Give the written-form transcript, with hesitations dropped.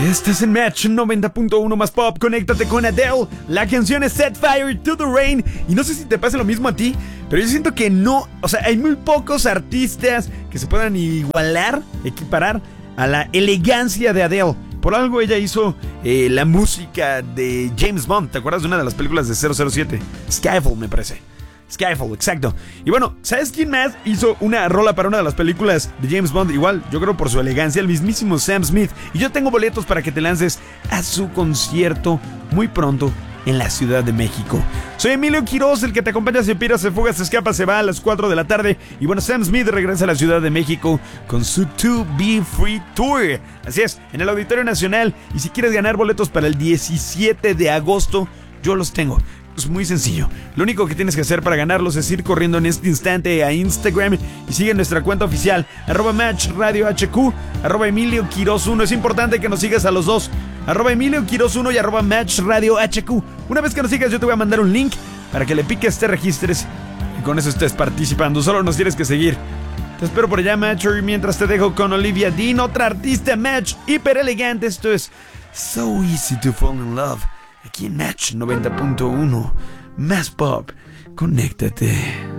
Estás en Match 90.1 más pop. Conéctate con Adele. La canción es Set Fire to the Rain. Y no sé si te pasa lo mismo a ti, pero yo siento que no. O sea, hay muy pocos artistas que se puedan igualar, equiparar a la elegancia de Adele. Por algo ella hizo la música de James Bond. ¿Te acuerdas de una de las películas de 007? Skyfall, me parece. Skyfall, exacto. Y bueno, ¿sabes quién más hizo una rola para una de las películas de James Bond? Igual, yo creo por su elegancia, el mismísimo Sam Smith. Y yo tengo boletos para que te lances a su concierto muy pronto en la Ciudad de México. Soy Emilio Quiroz, el que te acompaña, se pira, se fuga, se escapa, se va a las 4 de la tarde. Y bueno, Sam Smith regresa a la Ciudad de México con su To Be Free Tour. Así es, en el Auditorio Nacional. Y si quieres ganar boletos para el 17 de agosto, yo los tengo. Es muy sencillo. Lo único que tienes que hacer para ganarlos es ir corriendo en este instante a Instagram y sigue nuestra cuenta oficial @MatchRadioHQ, @Emilio Quiroz 1. Es importante que nos sigas a los dos, @Emilio Quiroz 1 y @MatchRadioHQ. Una vez que nos sigas, yo te voy a mandar un link para que le piques, te registres y con eso estés participando. Solo nos tienes que seguir. Te espero por allá, Matcher, mientras te dejo con Olivia Dean, otra artista Match hiper elegante. Esto es So Easy to Fall in Love. Aquí en Match 90.1, más pop, conéctate.